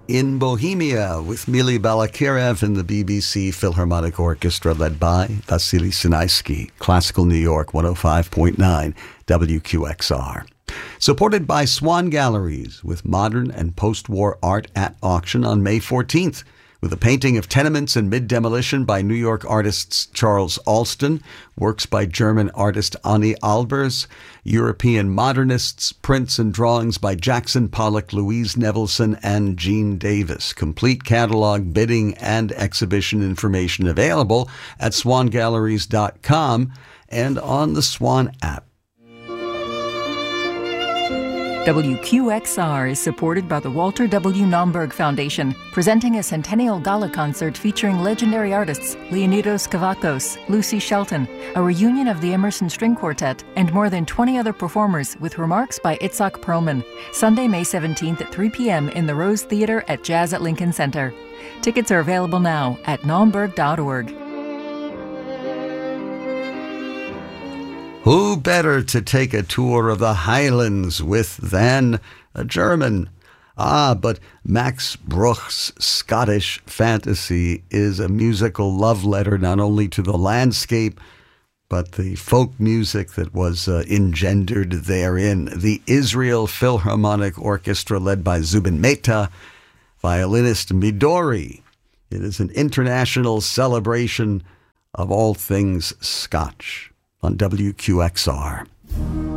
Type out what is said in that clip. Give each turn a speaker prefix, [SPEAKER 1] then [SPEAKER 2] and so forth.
[SPEAKER 1] in Bohemia with Mili Balakirev and the BBC Philharmonic Orchestra led by Vasily Sinaisky, Classical New York 105.9 WQXR. Supported by Swan Galleries with modern and post-war art at auction on May 14th. With a painting of tenements in mid-demolition by New York artists Charles Alston, works by German artist Anni Albers, European modernists, prints and drawings by Jackson Pollock, Louise Nevelson, and Jean Davis. Complete catalog, bidding, and exhibition information available at swangalleries.com and on the Swan app.
[SPEAKER 2] WQXR is supported by the Walter W. Naumburg Foundation, presenting a Centennial Gala concert featuring legendary artists Leonidas Kavakos, Lucy Shelton, a reunion of the Emerson String Quartet, and more than 20 other performers with remarks by Itzhak Perlman. Sunday, May 17th at 3 p.m. in the Rose Theater at Jazz at Lincoln Center. Tickets are available now at naumburg.org.
[SPEAKER 1] Who better to take a tour of the Highlands with than a German? But Max Bruch's Scottish Fantasy is a musical love letter not only to the landscape, but the folk music that was engendered therein. The Israel Philharmonic Orchestra led by Zubin Mehta, violinist Midori. It is an international celebration of all things Scotch on WQXR.